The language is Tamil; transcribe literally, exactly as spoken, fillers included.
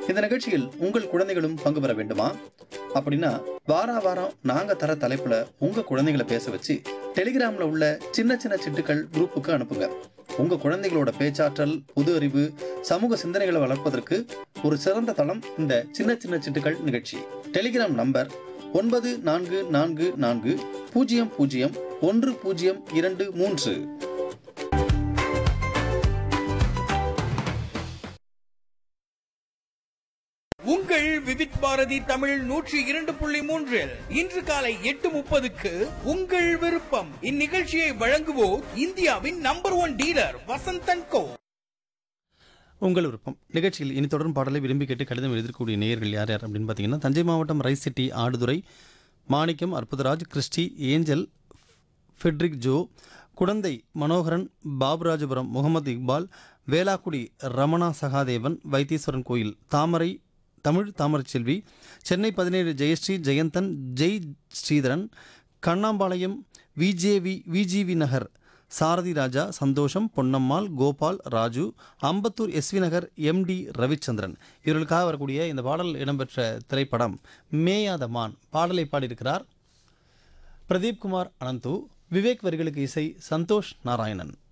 இந்த நிகழ்ச்சியில் உங்கள் குழந்தைகளும் பங்கு பெற வேண்டுமா? அப்படின்னா வார வாரம் நாங்க தர தலைப்புல உங்க குழந்தைகளை பேச வச்சு டெலிகிராம்ல உள்ள சின்ன சின்ன சிட்டுக்கள் குரூப்புக்கு அனுப்புங்க. உங்க குழந்தைகளோட பேச்சாற்றல், புது அறிவு, சமூக சிந்தனைகளை வளர்ப்பதற்கு ஒரு சிறந்த தளம் இந்த சின்ன சின்ன சிட்டுக்கள் நிகழ்ச்சி. டெலிகிராம் நம்பர் ஒன்பது நான்கு நான்கு நான்கு பூஜ்ஜியம் பூஜ்ஜியம் ஒன்று பூஜ்ஜியம் இரண்டு மூன்று. உங்கள் விவித் பாரதி தமிழ் நூற்றி இரண்டு புள்ளி மூன்றில் இன்று காலை எட்டு முப்பதுக்கு உங்கள் விருப்பம். இந்நிகழ்ச்சியை வழங்குவோர் இந்தியாவின் நம்பர் ஒன் டீலர் வசந்தன் கோ. உங்கள் விருப்பம் நிகழ்ச்சியில் இனி தொடரும் பாடலை விரும்பி கேட்டு கடிதம் எழுதக்கூடிய நேயர்கள் யார் யார் அப்படின்னு பார்த்தீங்கன்னா, தஞ்சை மாவட்டம் ரைஸ் சிட்டி ஆடுதுறை மாணிக்கம், Arputharaj, Christie, angel, Friedrich Joe, Kudanthai Manoharan, Baburajapuram Mohammed Iqbal, Velakkudi Ramana Sahadevan, Vaitheeswaran கோயில் தாமரை தமிழ் தாமரைச்செல்வி, சென்னை பதினேழு ஜெயஸ்ரீ ஜெயந்தன், ஜெய் ஸ்ரீதரன், கண்ணாம்பாளையம் விஜேவி விஜிவி நகர் சாரதி ராஜா, சந்தோஷம், பொன்னம்மாள், கோபால், ராஜு, அம்பத்தூர் எஸ்வி நகர் எம்டி ரவிச்சந்திரன் இவர்களுக்காக வரக்கூடிய இந்த பாடல் இடம்பெற்ற திரைப்படம் மேயாத மான். பாடலை பாடியிருக்கிறார் பிரதீப் குமார் அனந்து. விவேக் வரிகளுக்கு இசை சந்தோஷ் நாராயணன்.